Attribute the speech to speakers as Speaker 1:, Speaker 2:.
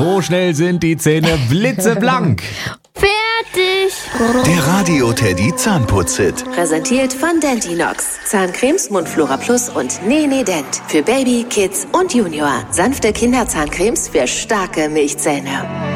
Speaker 1: So schnell sind die Zähne blitzeblank.
Speaker 2: Fertig.
Speaker 3: Der Radio Teddy Zahnputz-Hit.
Speaker 4: Präsentiert von Dentinox. Zahncremes, Mundflora Plus und Nee Dent. Für Baby, Kids und Junior. Sanfte Kinderzahncremes für starke Milchzähne.